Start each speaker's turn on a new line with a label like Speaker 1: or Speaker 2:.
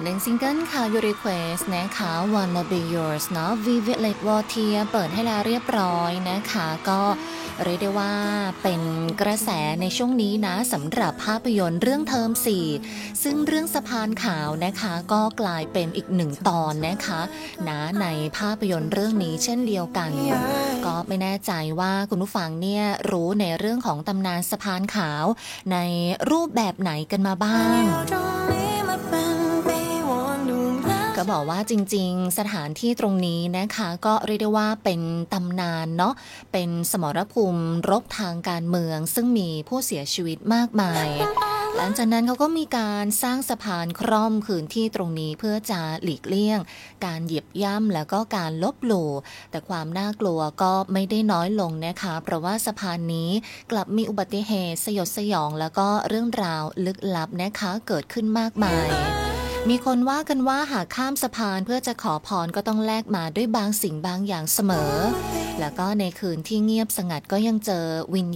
Speaker 1: หนึ่งซิงเกิลค่ะ Your Request นะคะ Wanna Be Yours เนาะ Violet Voltier เปิดให้แล้วเรียบร้อยนะคะก็เรียกได้ว่าเป็นกระแสในช่วงนี้นะสำหรับภาพยนตร์เรื่องเทอม4ซึ่งเรื่องสะพานขาวนะคะก็กลายเป็นอีกหนึ่งตอนนะคะในภาพยนตร์เรื่องนี้เช่นเดียวกันก็ไม่แน่ใจว่าคุณผู้ฟังเนี่ยรู้ในเรื่องของตำนานสะพานขาวในรูปแบบไหนกันมาบ้างก็บอกว่าจริงๆสถานที่ตรงนี้นะคะก็เรียกได้ว่าเป็นตำนานเนาะเป็นสมรภูมิรบทางการเมืองซึ่งมีผู้เสียชีวิตมากมายหลังจากนั้นเขาก็มีการสร้างสะพานคร่อมพื้นที่ตรงนี้เพื่อจะหลีกเลี่ยงการเหยียบย่ำแล้วก็การลบหลู่แต่ความน่ากลัวก็ไม่ได้น้อยลงนะคะเพราะว่าสะพานนี้กลับมีอุบัติเหตุสยดสยองแล้วก็เรื่องราวลึกลับนะคะเกิดขึ้นมากมายมีคนว่ากันว่าหากข้ามสะพานเพื่อจะขอพรก็ต้องแลกมาด้วยบางสิ่งบางอย่างเสมอแล้วก็ในคืนที่เงียบสงัดก็ยังเจอวิญ